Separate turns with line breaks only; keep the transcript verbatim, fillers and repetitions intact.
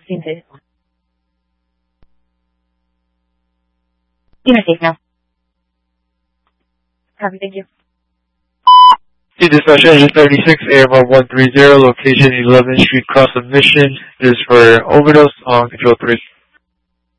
Seems safe. You're safe now. Copy, thank you.
To dispatch engine thirty-six, air one one three zero, location eleventh Street, cross of Mission. This is for overdose on control three.